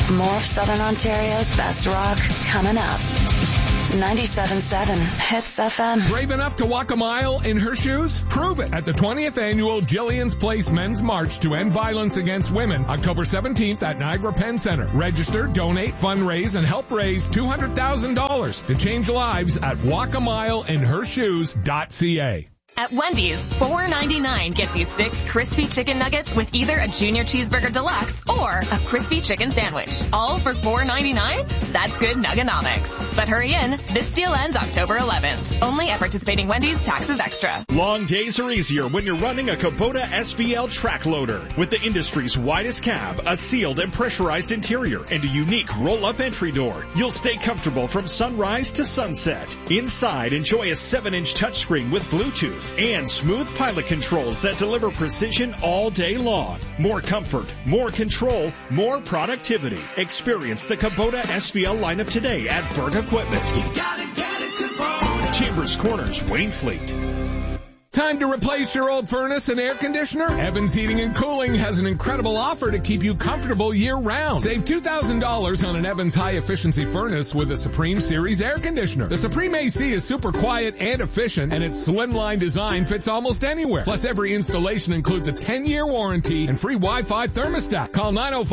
More of Southern Ontario's best rock coming up. 97.7 Hits FM. Brave enough to walk a mile in her shoes? Prove it at the 20th annual Jillian's Place Men's March to End Violence Against Women, October 17th at Niagara Penn Center. Register, donate, fundraise, and help raise $200,000 to change lives at walkamileinhershoes.ca. At Wendy's, $4.99 gets you 6 crispy chicken nuggets with either a Junior Cheeseburger Deluxe or a crispy chicken sandwich. All for $4.99? That's good nuggenomics. But hurry in. This deal ends October 11th. Only at participating Wendy's, taxes extra. Long days are easier when you're running a Kubota SVL track loader. With the industry's widest cab, a sealed and pressurized interior, and a unique roll-up entry door, you'll stay comfortable from sunrise to sunset. Inside, enjoy a 7-inch touchscreen with Bluetooth and smooth pilot controls that deliver precision all day long. More comfort, more control, more productivity. Experience the Kubota SVL lineup today at Berg Equipment. You gotta get it to Kubota. Chambers Corners, Waynfleet. Time to replace your old furnace and air conditioner? Evans Heating and Cooling has an incredible offer to keep you comfortable year-round. Save $2,000 on an Evans high-efficiency furnace with a Supreme Series air conditioner. The Supreme AC is super quiet and efficient, and its slimline design fits almost anywhere. Plus, every installation includes a 10-year warranty and free Wi-Fi thermostat. Call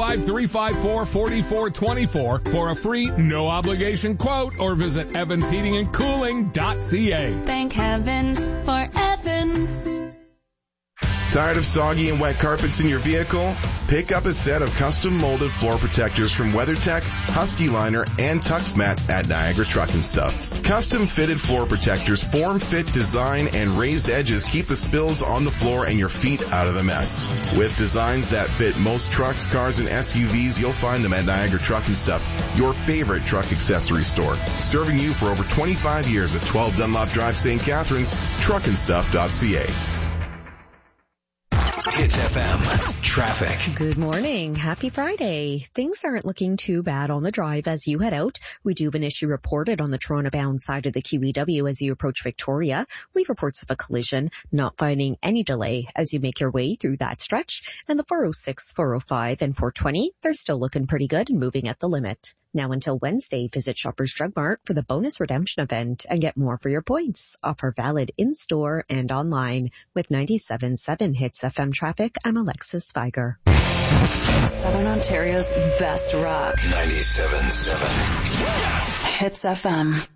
905-354-4424 for a free, no-obligation quote, or visit evansheatingandcooling.ca. Thank heavens for Evans. Tired of soggy and wet carpets in your vehicle? Pick up a set of custom molded floor protectors from WeatherTech, Husky Liner, and TuxMat at Niagara Truck and Stuff. Custom fitted floor protectors, form, fit, design, and raised edges keep the spills on the floor and your feet out of the mess. With designs that fit most trucks, cars, and SUVs, you'll find them at Niagara Truck and Stuff, your favorite truck accessory store. Serving you for over 25 years at 12 Dunlop Drive, St. Catharines, truckandstuff.ca. Hits FM traffic. Good morning. Happy Friday. Things aren't looking too bad on the drive as you head out. We do have an issue reported on the Toronto-bound side of the QEW as you approach Victoria. We have reports of a collision, not finding any delay as you make your way through that stretch. And the 406, 405, and 420, they're still looking pretty good and moving at the limit. Now until Wednesday, visit Shoppers Drug Mart for the bonus redemption event and get more for your points. Offer valid in-store and online. With 97.7 Hits FM traffic, I'm Alexis Spiger. Southern Ontario's best rock. 97.7 Hits FM.